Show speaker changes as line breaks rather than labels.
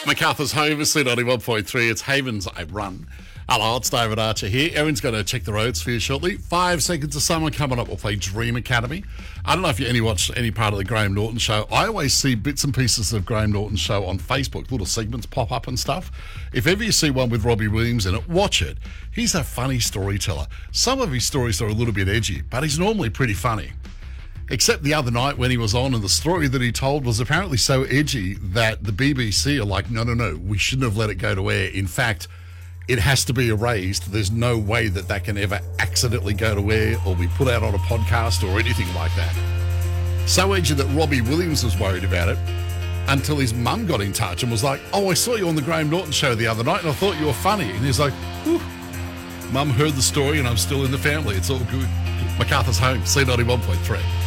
MacArthur's Home is Sid 91.3. It's Haven's I Run. Hello, it's David Archer here. Erin's going to check the roads for you shortly. 5 seconds of summer coming up. We'll play Dream Academy. I don't know if you watch any part of the Graham Norton show. I always see bits and pieces of Graham Norton show on Facebook. Little segments pop up and stuff. If ever you see one with Robbie Williams in it, watch it. He's a funny storyteller. Some of his stories are a little bit edgy, but he's normally pretty funny. Except the other night when he was on, and the story that he told was apparently so edgy that the BBC are like, no, we shouldn't have let it go to air. In fact, it has to be erased. There's no way that can ever accidentally go to air or be put out on a podcast or anything like that. So edgy that Robbie Williams was worried about it until his mum got in touch and was like, I saw you on the Graham Norton show the other night and I thought you were funny. And he's like, Mum heard the story and I'm still in the family. It's all good. MacArthur's Home, C91.3.